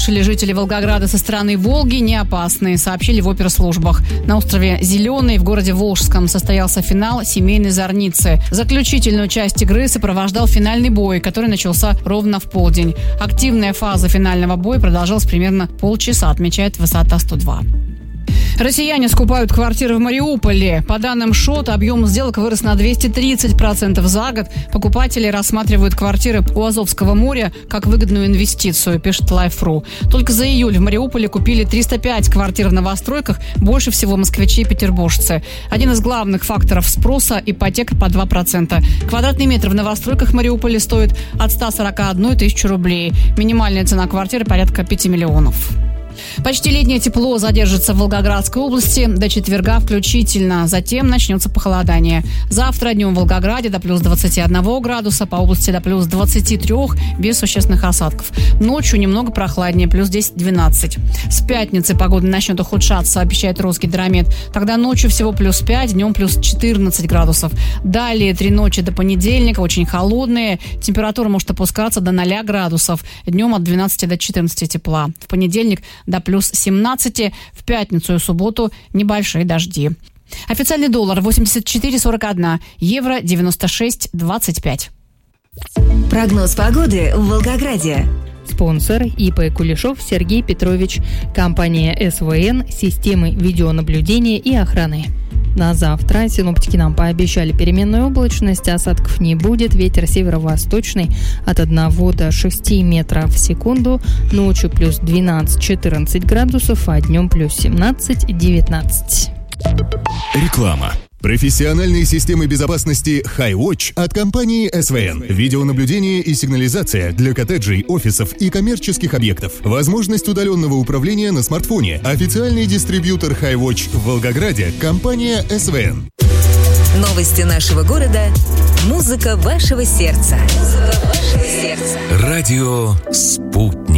Жители Волгограда со стороны Волги не опасны, сообщили в оперслужбах. На острове Зеленый в городе Волжском состоялся финал семейной зорницы. Заключительную часть игры сопровождал финальный бой, который начался ровно в полдень. Активная фаза финального боя продолжалась примерно полчаса, отмечает Высота 102. Россияне скупают квартиры в Мариуполе. По данным ШОТ, объем сделок вырос на 230% за год. Покупатели рассматривают квартиры у Азовского моря как выгодную инвестицию, пишет Life.ru. Только за июль в Мариуполе купили 305 квартир в новостройках, больше всего москвичи и петербуржцы. Один из главных факторов спроса – ипотека по 2%. Квадратный метр в новостройках Мариуполя стоит от 141 тысячи рублей. Минимальная цена квартиры – порядка 5 миллионов. Почти летнее тепло задержится в Волгоградской области до четверга включительно. Затем начнется похолодание. Завтра днем в Волгограде до плюс 21 градуса, по области до плюс 23, без существенных осадков. Ночью немного прохладнее, плюс 10-12. С пятницы погода начнет ухудшаться, обещает Росгидромет. Тогда ночью всего плюс 5, днем плюс 14 градусов. Далее 3 ночи до понедельника очень холодные. Температура может опускаться до 0 градусов. Днем от 12 до 14 тепла. В понедельник до плюс 17, в пятницу и субботу небольшие дожди. Официальный доллар 84,41, евро 96,25. Прогноз погоды в Волгограде. Спонсор ИП Кулешов Сергей Петрович. Компания СВН. Системы видеонаблюдения и охраны. На завтра синоптики нам пообещали переменную облачность, осадков не будет, ветер северо-восточный от 1 до 6 метров в секунду, ночью плюс 12-14 градусов, а днем плюс 17-19. Реклама. Профессиональные системы безопасности HiWatch от компании СВН. Видеонаблюдение и сигнализация для коттеджей, офисов и коммерческих объектов. Возможность удаленного управления на смартфоне. Официальный дистрибьютор HiWatch в Волгограде. Компания СВН. Новости нашего города. Музыка вашего сердца. Радио «Спутник».